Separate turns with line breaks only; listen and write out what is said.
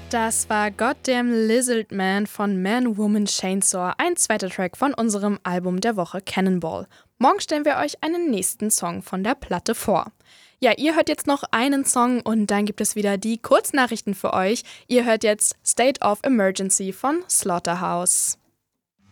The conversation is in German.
Das war Goddamn Lizard Man von Man, Woman, Chainsaw, ein zweiter Track von unserem Album der Woche Cannonball. Morgen stellen wir euch einen nächsten Song von der Platte vor. Ja, ihr hört jetzt noch einen Song und dann gibt es wieder die Kurznachrichten für euch. Ihr hört jetzt State of Emergency von Slaughterhouse.